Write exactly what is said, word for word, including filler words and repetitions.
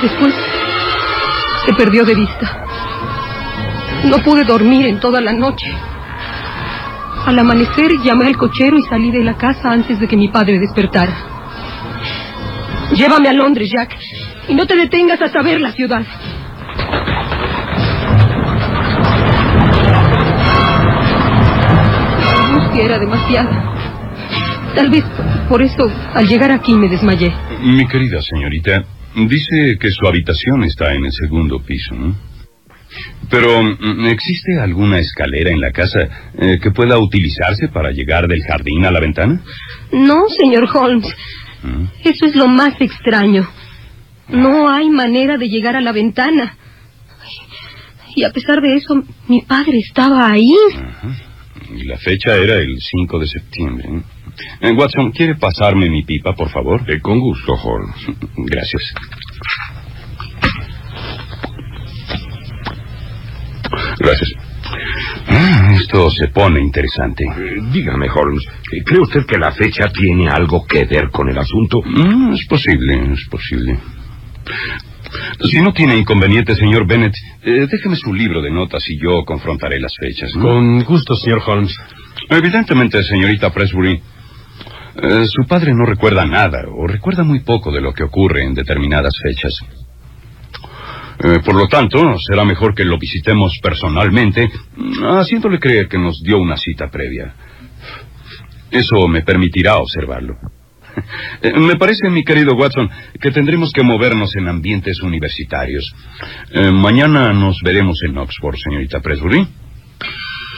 Después se perdió de vista. No pude dormir en toda la noche. Al amanecer llamé al cochero y salí de la casa antes de que mi padre despertara. Llévame a Londres, Jack, y no te detengas hasta ver la ciudad. La angustia era demasiada. Tal vez por eso, al llegar aquí, me desmayé. Mi querida señorita, dice que su habitación está en el segundo piso, ¿no? Pero, ¿existe alguna escalera en la casa eh, que pueda utilizarse para llegar del jardín a la ventana? No, señor Holmes. ¿Mm? Eso es lo más extraño. No hay manera de llegar a la ventana. Y a pesar de eso, mi padre estaba ahí. Ajá. Y la fecha era el cinco de septiembre. ¿eh? Eh, Watson, ¿quiere pasarme mi pipa, por favor? Eh, con gusto, Holmes. Gracias. Gracias. Ah, esto se pone interesante. Eh, dígame, Holmes, ¿cree usted que la fecha tiene algo que ver con el asunto? Mm, es posible, es posible. Si no tiene inconveniente, señor Bennett, eh, déjeme su libro de notas y yo confrontaré las fechas, ¿no? Con gusto, señor Holmes. Evidentemente, señorita Pressbury, eh, su padre no recuerda nada o recuerda muy poco de lo que ocurre en determinadas fechas. Eh, por lo tanto, será mejor que lo visitemos personalmente, haciéndole creer que nos dio una cita previa. Eso me permitirá observarlo. Eh, me parece, mi querido Watson, que tendremos que movernos en ambientes universitarios. Eh, mañana nos veremos en Oxford, señorita Pressbury.